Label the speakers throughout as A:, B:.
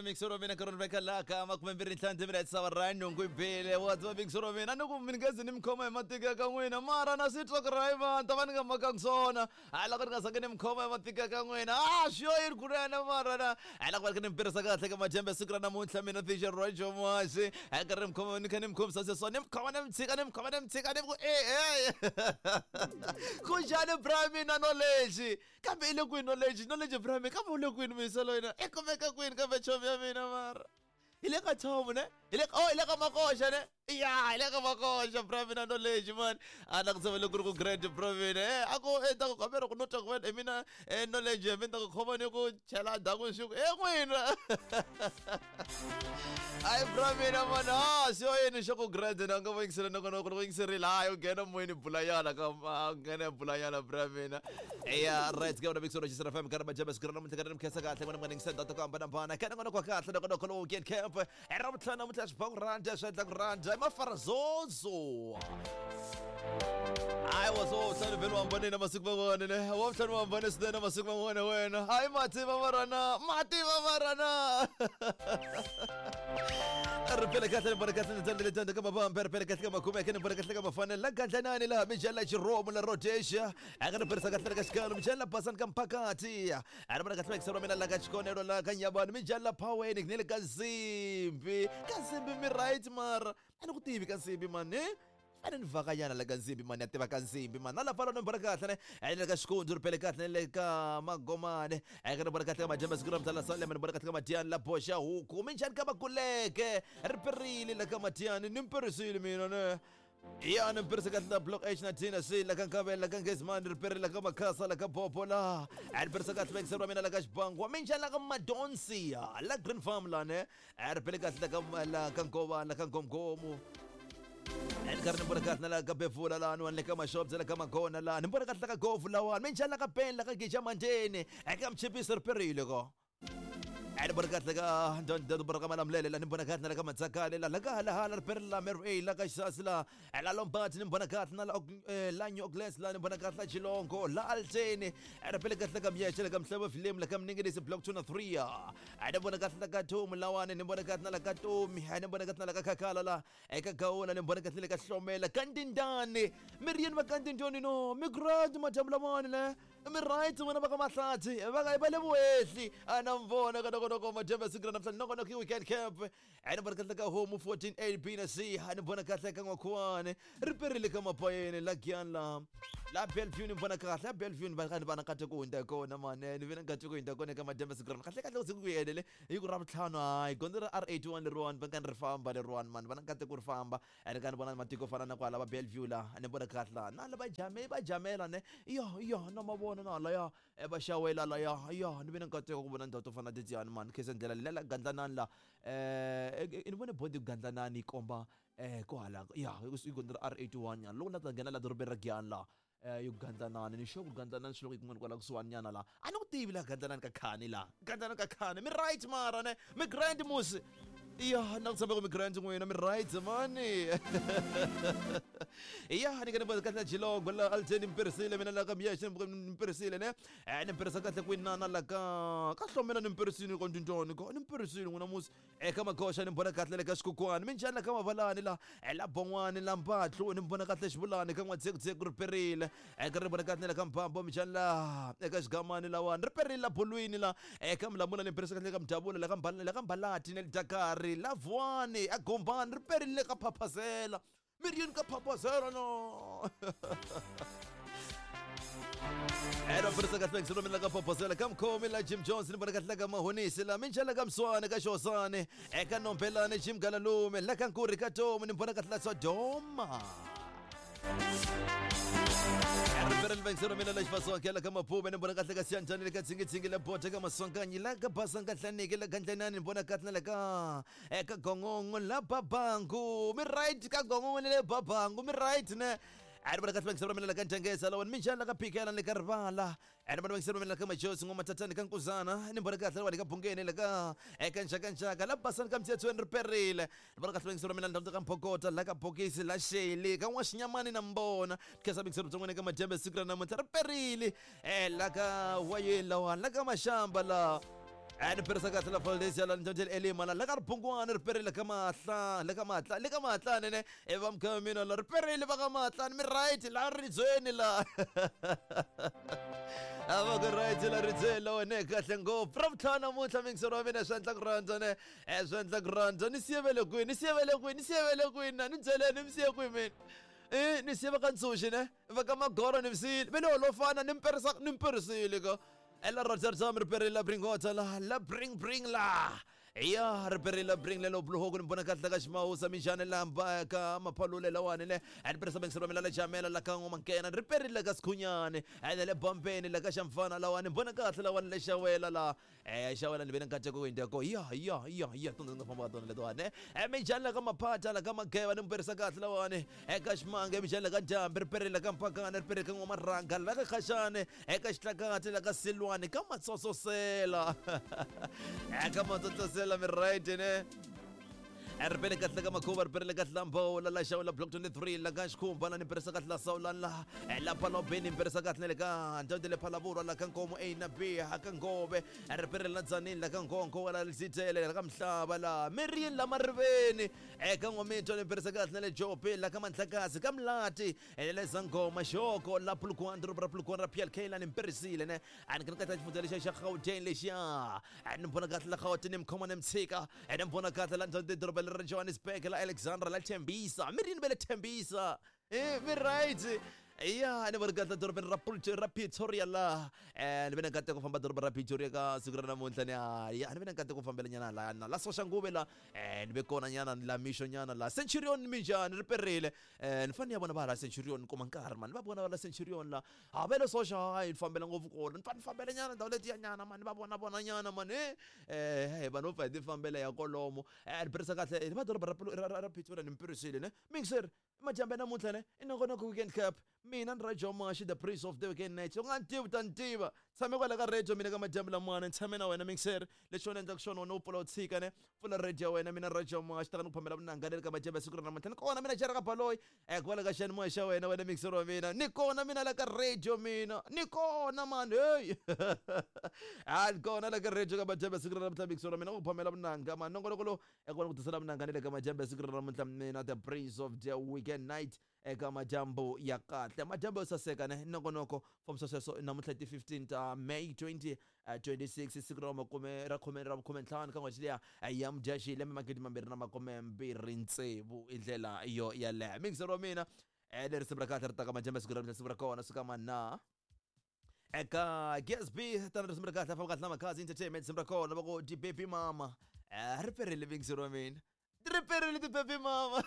A: mixoro mina karon beka la kama kumembiri ntlante mina tsawarano ngwibele watwa mixoro mina nokuminikazi nimkhoma ematika ka n'wina mara na sitokriva ntavani nga makangsona hala ka nga nimkhoma ematika ka n'wina sho yiri kurena mara na hala ka nimpirisa kahle ka majembe sikra namuntlha mina Fisher Rojo Mwashi hala ka nimkhoma nimkhomisa so nimkhoma nimtsika kunjani brami na knowledge kambe ile kwini knowledge brami kambe ule kwini miselo ina ekumeka kwini kambe chomi ya mina mara ile ka thomu ne ile ka makosha ne ile ka makosha brami na knowledge man ana kusema ku grade brami ne ako eta ko kamera kunota ko mina knowledge mina ko khoma ne ko chela dago shuku kwina ay brami na man sio yini shoko grade na ngo ngisere no ko ngisere la yo gena mwini bulayana kama ngene bulayana brami na right gawna big solo jisra fam karba jabas karna mutakaram kesa ka tengona ngani senda to kamba na kana ngono kwa katla ko ko get camp erabtlana mutash bangranda shada granda mafarazozo I was all telling you I'm burning a super one and I walked on one bonus then I'm a super one when hi Matima Marana Repelekatene barakatene tandele kama bamper pelekatene kama kuma kene barakatene kama fana la gantana ni la mijalla chiromo la rotesha agara persakatene kashkano mijalla pasan kam pakati ara barakatene ksero mina la kachkone ro la kanyabani mijalla power ni nile kazimbi mi right mar ana kutibi kazimbi mane ana nivakanyana la kazimbi mane ateba kazimbi man ala falo barakatene ana kashkundur pelekatene le kama gomane agara barakatene kama jamas gram tala sale min barakatene kama tian la posha huku minjan kama kuleke reperili la kama tian nimperisili mina ne ya nimpersekatna block h na tina si la kan kabel la kan gesman reperili la kama kasa la kama popola al persekat meksero mina la kashbangwa minjan la kama donsia la green farm la ne repelikat la kama la kan koba la kan komkomu الكرن بركات نلا كبفول لا نوان كما شوب زلا كما كون لا نبركات لك كوف لا من شاء الله كبين لك كي جمانتيني اكم تشبي سربري لكو عاد بركات لك دون بركه ملام ليله لان بركاتنا لك متسكا لا لقى لا البرلا مرئي لك اساس لا على لومبات بركاتنا لا نيوكليس لا بركات لا شلونكو لا التيني عاد بركات لك مياش لك مسبب فيلم لك نيجريس بلوك 2 3 عاد بركات لك توم لوان بركاتنا لك توم عاد بركاتنا لك كاكالا لا كاكاولا بركات لك شوميلا كاندين داني مريان ما كاندين دوني نو ميغراد ما تملمان لا من رايت وانا بقى ماتاتي بقى يبلم ويسي انا مفونا كدو ما جاب سكر نفس نو كي ويكند كامب انا بركت لك هو 14 8 بي نسي انا بنا كاتك كوان ريبير لك ما باين لاكيان لا بيلفيون بنا كات بيلفيون بنا كاتكو انت كون ما نفين كاتكو انت كون كما جاب سكر كاتك لو سكو يدله يقول رابط ثانا كوندر ار 81 روان بكان رفام بده روان مان بنا كاتكو رفام انا كان بنا ماتيكو فانا كو على بيلفيو لا انا بنا كات لا نا با جامي لا يا نو na la ya eba shawela la ya nibina nkate ko bona ntato fana detian man kesendela lela gandlanan la inibone body gandlanan ikomba ko hala ya igondra R81 yan lo na tangena la dorbe ragyan la yung gandlanan ni show gandlanan shlo ikmon ko la kuswan yan la ano tibi la gandlanan ka kanila gandlanan ka kan mi right mara ne mi grand mus iya nang sabi ko mi grand ngoy na mi right mani iya hani kana ba katla jilog wala alten impersile mina la kamyesh impersile ne impersa katla kwina na la ka so mina impersile ko ndintoni ko impersile ngona mus kama kosha nimbona katla ka skukwan minjana kama balani la la bongwani la mpatlo nimbona katla shibulani kama tsekutse gruperile ka ribona katla ka mpambo minjana ka shgamani la wan reperile la bolwini la kama la mona impersa katla ka mtabula la kambalati ne Dakar la voine agombani reperile ka phapazela Miriam ka papazela no Era persa ka thanks romela ka papazela kam komela Jim Jones ni barakat laga mahonisi la minjala kam swana ka shosane ka nombela ne Jim Galalume la kan kuri ka to ni barakat la Sodoma Referel Vexero mina la façon que ela kama pobe ne bonaka ka siantani le ka tsingi la bota kama songanyi la ka basanga tlanike la gantlanani bonaka la ka ka gongongo la babangu mi right ka gongongo le babangu mi right ne Ada pada kasih sebelum melakukan jangka lawan minjal lakukan pikiran lekar bala. Ada pada sebelum melakukan macam semua tatan kan kuzana. Ini pada kasih lawan kan pungke ini lakukan. Kan syaka lapasan kam tiada tuan reperil. Pada kasih sebelum melakukan pokota lakukan pokis la sheli. Kan was nyaman nambon. Kasih sebelum melakukan macam besikran namun terperil. Lakukan waye lawan lakukan macam bala. أنا برسكات لا فلديس يلا نجل إلي مالا لقار بونغوان ربري لك ما أطلع لك ما أطلع أنا إبام كامينو ربري اللي بقى ما أطلع من رايت العري زين لا أما قريت الرجال لو هناك أتلنقو فرمتانا موتا من سروا من أشانتا قرانتنا أشانتا قرانتنا نسيبا لكوين ننزل نمسي أكوين من إيه نسيبا قنسوشنا فكما قورا نمسيل بلو لو فانا نمبرسيل إلا الرجال زامر بري لا برينغوتا لا برينغ لا يا ربري لا برينغ لو بلو هوغن بنكات لغاش ما هو سمي جان اللامبا كما بلو لوان له البرسا بن سلام لا جامل لا كان ومن كان ربري لغاس كونيان هذا لبامبين لغاش فانا لوان بنكات لوان لشاويلا لا شاويلا اللي بينك تشكو اندكو يا تون فما دون لدوان امي جان لغا ما باتا لغا ما كيوان برسكات لوان اكاش مانغ مي جان لغا جام بربري لغا باكان ربري كان ومن رانغ لغا خشان اكاش لغات لغا سلوان كما سوسو سيلا كما تتصل من رايتنا ربنا لقى مكوبر برنا قالت لامبو ولا لا شاولا بلوك 23 لقاش كوم بنا نبرس قالت لا صولا لا بالو بين برس قالت لقى جود اللي بالابور ولا كان كوم اي نبي كان كوبه ربنا لزانين لكان كون ولا الزيتل رقم لا مريين لا مربين كان وميتو برس قالت لنا جوبي لا كمان تكاس كم لاتي اللي زنكو مشوكو لا بلوكو اندرو بلوكو رابيال كيلا نمبرسي لنا انا كنت تجفو لي شي خوتين ليش يا نبونا قالت لا خوتين كوم نمسيكا نبونا قالت لا تضرب الرجوان سبيك لا الكسندرا لا تشمبيسا مرين بلا تشمبيسا ايه من رايت يا انا برقات ضرب رابي توريا لا انا بنا قاعد تكون ضرب رابي توريا كا سغرنا مونتانيا يا انا بنا قاعد تكون بلا نانا لا سوشانغو بلا بكون نانا لا ميشون نانا لا سنتوريون ميجان ريبريل نفني ابونا بارا سنتوريون كومان كارمان بابونا ولا سنتوريون لا ابلا سوشا هاي بلا غوف كون بلا نانا دولتي نانا من بابونا نانا من هي بنو فدي بلا يا كولومو البرسكات ما ضرب رابي توريا نمبرسيل ميكسر ما جنبنا مونتانا انه غنا ويكند كاب مين نرجع ماشي ذا بريس اوف ذا ويكند نايت وغانتيو تنتيبا سامي ولا غريجو مين كما جنب مان سامينا وين ميكسر لشون اندكشن ونو بلوت سيكانه فل الرجا وين من الرجا ماشي تكنو بملا بنان كما جنب سكرنا متن كونا من جرغا بالوي ولا غشن ماشي وين ميكسر ومين نيكونا من لا غريجو مين نيكونا مان اي عاد كونا لا غريجو كما جنب سكرنا متن ميكسر ومين بملا بنان كما نغلو كونا تسلم نان كما جنب سكرنا متن ذا بريس اوف ذا ويكند نايت kama jambo ya kahle majambo saseka ne nongonoko from success na 15 May 2026 sigroma come rakhomera comment kanga jilia ayam jashi lema magidi mambiri na makome mbiri ntsevu indlela iyo ya la mixero mina eder sibrakata rtaka majambo sigroma sibrakona sukama na eka GSB tan sibrakata fawqat lama kazi entertainment sibrakona bago di baby mama reper living zero min reper li baby mama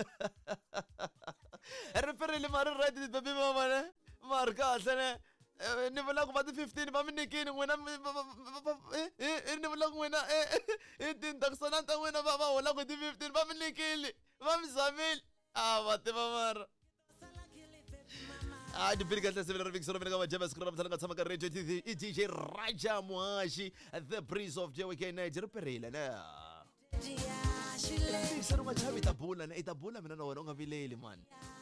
A: الرفر اللي مار الرايد بابي ماما انا ماركا سنه نبلغ بعد 15 ما مني كين وين نبلغ وين انت دخسنا انت وين بابا ولا قد 15 ما مني كين ما مسامل باتي مار عاد بيرجع تسمع الرفيق صار بيرجع جاب سكر مثلا سما كريجو تي جي راجا مواشي ذا بريس اوف جو ويكند نايت ريبريل انا سر ما جابي تابولا من انا ورونغا في ليلي مان